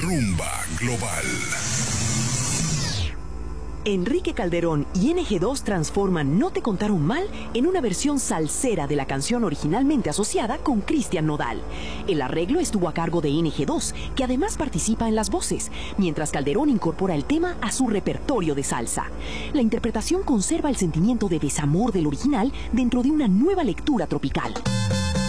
Rumba Global. Enrique Calderón y NG2 transforman No te contaron mal en una versión salsera de la canción originalmente asociada con Cristian Nodal. El arreglo estuvo a cargo de NG2, que además participa en las voces, mientras Calderón incorpora el tema a su repertorio de salsa. La interpretación conserva el sentimiento de desamor del original dentro de una nueva lectura tropical.